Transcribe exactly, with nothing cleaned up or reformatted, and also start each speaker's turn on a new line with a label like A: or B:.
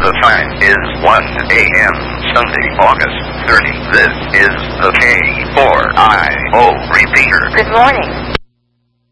A: The time is one a m Sunday, August thirtieth. This is the K four I O repeater.
B: Good morning.